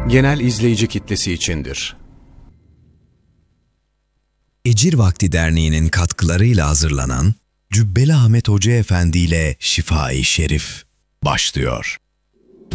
genel izleyici kitlesi içindir. Ecir Vakti Derneği'nin katkılarıyla hazırlanan Cübbeli Ahmet Hoca Efendi ile Şifa-i Şerif başlıyor.